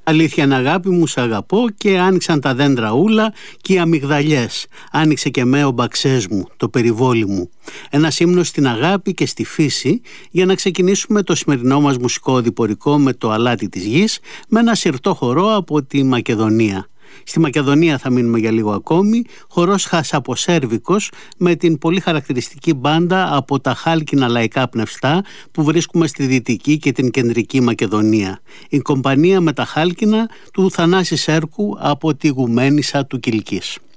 Αλήθεια είναι αγάπη μου, σ' αγαπώ και άνοιξαν τα δέντρα ούλα και οι αμυγδαλιές. Άνοιξε και με ο μπαξές μου, το περιβόλι μου. Ένας ύμνος στην αγάπη και στη φύση για να ξεκινήσουμε το σημερινό μας μουσικό οδηπορικό με το αλάτι της γης με ένα σιρτό χορό από τη Μακεδονία. Στη Μακεδονία θα μείνουμε για λίγο ακόμη, χορός Χασαποσέρβικος με την πολύ χαρακτηριστική μπάντα από τα χάλκινα λαϊκά πνευστά που βρίσκουμε στη Δυτική και την Κεντρική Μακεδονία. Η κομπανία με τα χάλκινα του Θανάση Σέρκου από τη Γουμένισσα του Κιλκής.